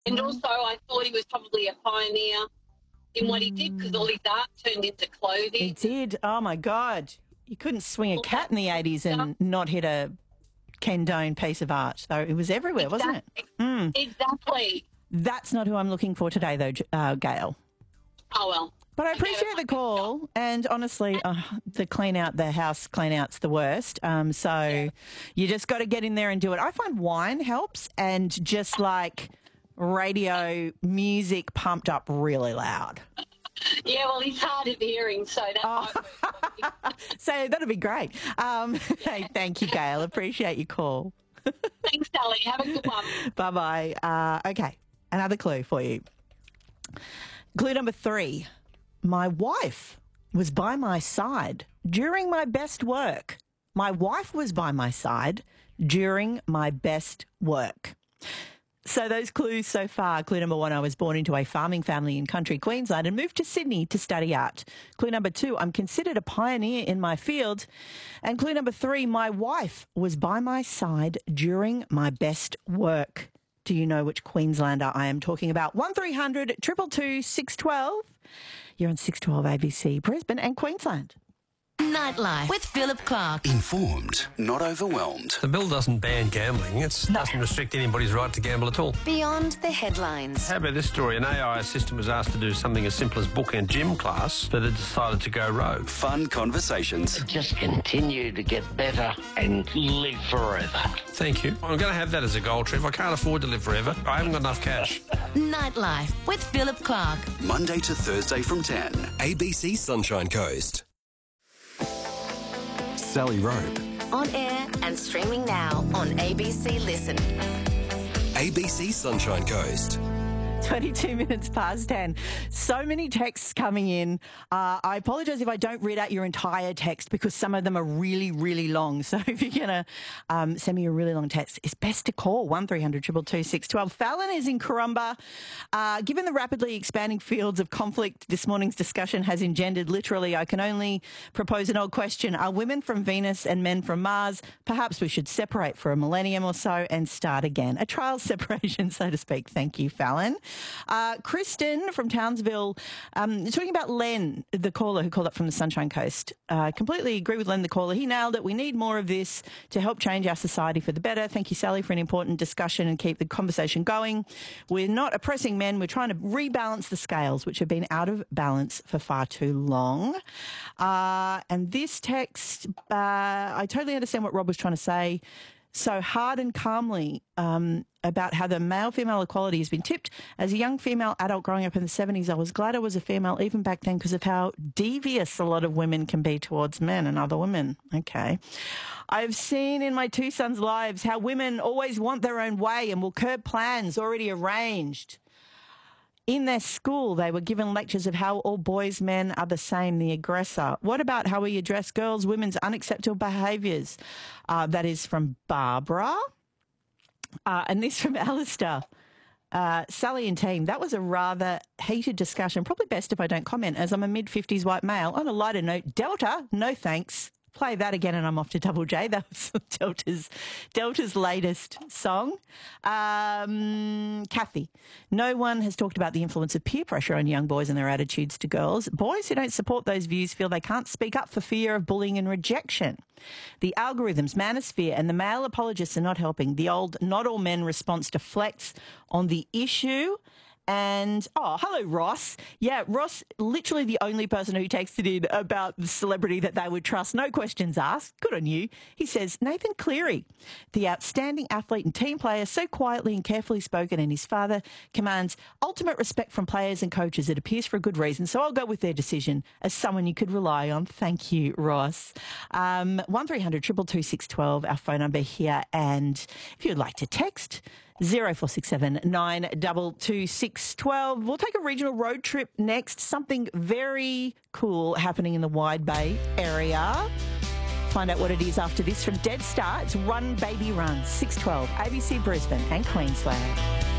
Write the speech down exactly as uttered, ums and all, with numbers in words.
And also I thought he was probably a pioneer in what he did because all his art turned into clothing. He did. Oh, my God. You couldn't swing a All cat that in the eighties and not hit a Ken Done piece of art. So it was everywhere, Exactly. wasn't it? Mm. Exactly. That's not who I'm looking for today, though, uh, Gail. Oh, well. But I appreciate the call, and honestly, uh, the clean out, the house clean out's the worst. Um, so yeah. You just got to get in there and do it. I find wine helps, and just like radio music pumped up really loud. Yeah, well, he's hard of hearing, so that oh. might work. So that'll be great. Um, hey, thank you, Gail. Appreciate your call. Thanks, Sally. Have a good one. Bye-bye. Uh, okay, another clue for you. Clue number three. My wife was by my side during my best work. My wife was by my side during my best work. So those clues so far. Clue number one, I was born into a farming family in country Queensland and moved to Sydney to study art. Clue number two, I'm considered a pioneer in my field. And clue number three, my wife was by my side during my best work. Do you know which Queenslander I am talking about? one three hundred two two two six one two. You're on six twelve A B C, Brisbane and Queensland. Nightlife with Philip Clark. Informed, not overwhelmed. The bill doesn't ban gambling. It No. doesn't restrict anybody's right to gamble at all. Beyond the headlines. How about this story? An A I assistant was asked to do something as simple as book a gym class, but it decided to go rogue. Fun conversations. Just continue to get better and live forever. Thank you. I'm going to have that as a goal, Trev. I can't afford to live forever. I haven't got enough cash. Nightlife with Philip Clark. Monday to Thursday from ten. A B C Sunshine Coast. Sally Rope. On air and streaming now on A B C Listen. A B C Sunshine Coast. twenty-two minutes past ten. So many texts coming in. Uh, I apologise if I don't read out your entire text because some of them are really, really long. So if you're going to um, send me a really long text, it's best to call one three hundred two two two six one two. Fallon is in Corumba. Uh, given the rapidly expanding fields of conflict this morning's discussion has engendered, literally, I can only propose an old question. Are women from Venus and men from Mars? Perhaps we should separate for a millennium or so and start again. A trial separation, so to speak. Thank you, Fallon. Uh, Kristen from Townsville, um, talking about Len, the caller who called up from the Sunshine Coast. Uh, completely agree with Len, the caller. He nailed it. We need more of this to help change our society for the better. Thank you, Sally, for an important discussion and keep the conversation going. We're not oppressing men. We're trying to rebalance the scales, which have been out of balance for far too long. Uh, and this text, uh, I totally understand what Rob was trying to say. So hard and calmly um, about how the male-female equality has been tipped. As a young female adult growing up in the seventies, I was glad I was a female even back then because of how devious a lot of women can be towards men and other women. Okay. I've seen in my two sons' lives how women always want their own way and will curb plans already arranged. In their school, they were given lectures of how all boys, men are the same, the aggressor. What about how we address girls, women's unacceptable behaviours? Uh, that is from Barbara. Uh, and this from Alistair. Uh, Sally and team, that was a rather heated discussion. Probably best if I don't comment, as I'm a mid-fifties white male. On a lighter note, Delta, no thanks. Play that again and I'm off to Double J. That was Delta's Delta's latest song. Um, Kathy, no one has talked about the influence of peer pressure on young boys and their attitudes to girls. Boys who don't support those views feel they can't speak up for fear of bullying and rejection. The algorithms, manosphere and the male apologists are not helping. The old not all men response deflects on the issue. And, oh, hello, Ross. Yeah, Ross, literally the only person who texted in about the celebrity that they would trust. No questions asked. Good on you. He says, Nathan Cleary, the outstanding athlete and team player, so quietly and carefully spoken, and his father commands ultimate respect from players and coaches. It appears for a good reason. So I'll go with their decision as someone you could rely on. Thank you, Ross. Um, one three hundred two two two six one two, our phone number here. And if you'd like to text, zero four six seven nine two two six one two. We'll take a regional road trip next. Something very cool happening in the Wide Bay area. Find out what it is after this from Dead Star. It's Run Baby Run, six twelve, A B C Brisbane and Queensland.